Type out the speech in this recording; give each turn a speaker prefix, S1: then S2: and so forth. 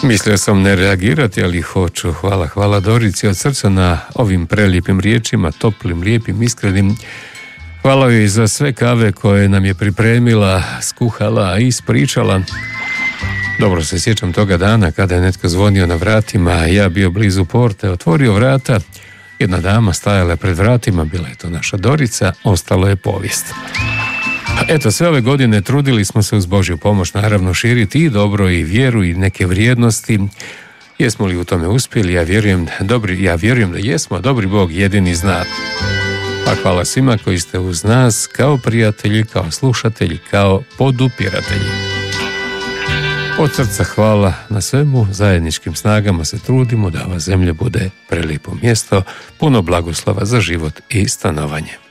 S1: Mislio sam ne reagirati, ali hoću. Hvala Dorici od srca na ovim prelijepim riječima, toplim, lijepim, iskrenim. Hvala joj za sve kave koje nam je pripremila, skuhala i ispričala. Dobro se sjećam toga dana kada je netko zvonio na vratima, ja bio blizu porte, otvorio vrata, jedna dama stajala pred vratima, bila je to naša Dorica, ostalo je povijest. Eto, sve ove godine trudili smo se uz Božju pomoć naravno širiti i dobro i vjeru i neke vrijednosti. Jesmo li u tome uspjeli? Ja vjerujem da jesmo, dobri Bog jedini zna. Pa hvala svima koji ste uz nas kao prijatelji, kao slušatelji, kao podupiratelji. Od srca hvala na svemu, zajedničkim snagama se trudimo da ova zemlja bude prelijepo mjesto, puno blagoslova za život i stanovanje.